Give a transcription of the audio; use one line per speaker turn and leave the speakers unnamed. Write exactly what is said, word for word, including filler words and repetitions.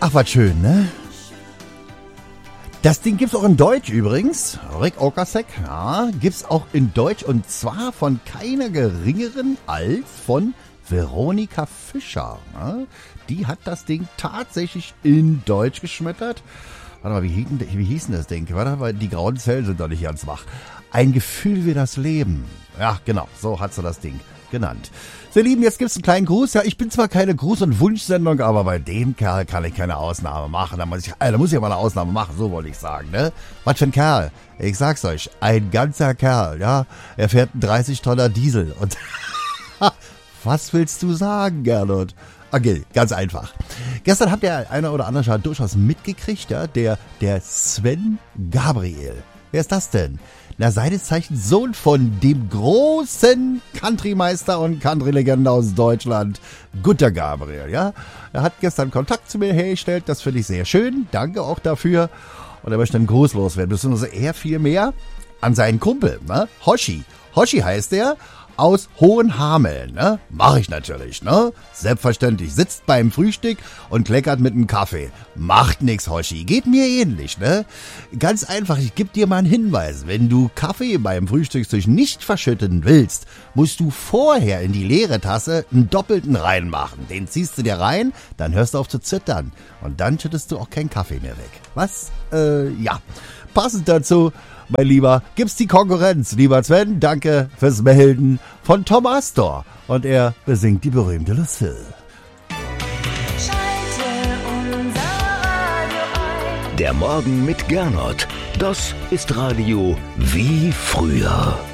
Ach, was schön, ne? Das Ding gibt's auch in Deutsch übrigens. Rick Ocasek, ja, gibt's auch in Deutsch und zwar von keiner geringeren als von Veronika Fischer. Ja? Die hat das Ding tatsächlich in Deutsch geschmettert. Warte mal, wie hieß, denn, wie hieß denn das Ding? Warte mal, die grauen Zellen sind doch nicht ganz wach. Ein Gefühl wie das Leben. Ja, genau, so hat sie das Ding genannt. So, ihr Lieben, jetzt gibt's einen kleinen Gruß. Ja, ich bin zwar keine Gruß- und Wunschsendung, aber bei dem Kerl kann ich keine Ausnahme machen. Da muss ich, äh, da muss ich mal eine Ausnahme machen, so wollte ich sagen, ne? Was für ein Kerl. Ich sag's euch, ein ganzer Kerl, ja. Er fährt einen dreißig Tonner Diesel und was willst du sagen, Gernot? Okay, ganz einfach. Gestern habt ihr einer oder andere schon durchaus mitgekriegt, ja, der, der Sven Gabriel. Wer ist das denn? Na, seines Zeichens Sohn von dem großen Countrymeister und Country-Legende aus Deutschland, Gunter Gabriel, ja. Er hat gestern Kontakt zu mir hergestellt, das finde ich sehr schön, danke auch dafür. Und er möchte einen Gruß loswerden, beziehungsweise eher viel mehr an seinen Kumpel, ne? Hoshi. Hoshi heißt er. Aus Hohenhameln, ne? Mach ich natürlich, ne? Selbstverständlich. Sitzt beim Frühstück und kleckert mit einem Kaffee. Macht nix, Hoshi. Geht mir ähnlich, ne? Ganz einfach, ich geb dir mal einen Hinweis. Wenn du Kaffee beim Frühstückstisch nicht verschütten willst, musst du vorher in die leere Tasse einen doppelten reinmachen. Den ziehst du dir rein, dann hörst du auf zu zittern. Und dann schüttest du auch keinen Kaffee mehr weg. Was? Äh, ja. Passend dazu, mein Lieber, gibt's die Konkurrenz. Lieber Sven, danke fürs Melden von Tom Astor. Und er besingt die berühmte Lucille.
Schalte unser Radio ein.
Der Morgen mit Gernot. Das ist Radio wie früher.